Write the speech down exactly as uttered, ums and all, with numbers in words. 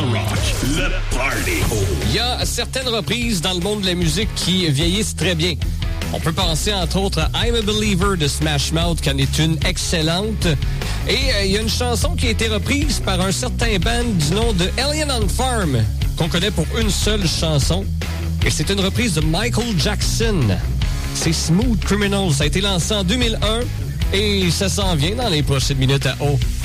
Rock, le party. Il y a certaines reprises dans le monde de la musique qui vieillissent très bien. On peut penser entre autres à I'm a Believer de Smash Mouth, qui en est une excellente. Et euh, il y a une chanson qui a été reprise par un certain band du nom de Alien on Farm, qu'on connaît pour une seule chanson. Et c'est une reprise de Michael Jackson. C'est Smooth Criminal. Ça a été lancé en deux mille un et ça s'en vient dans les prochaines minutes à O.